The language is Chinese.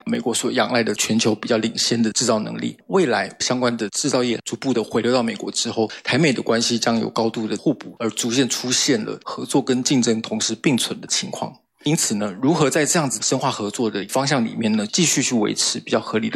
美国所仰赖的全球比较领先的制造能力。未来相关的制造业逐步的回流到美国之后，台美的关系将有高度的互补，而逐渐出现了合作跟竞争同时并存的情况。因此呢，如何在这样子深化合作的方向里面呢，继续去维持比较合理的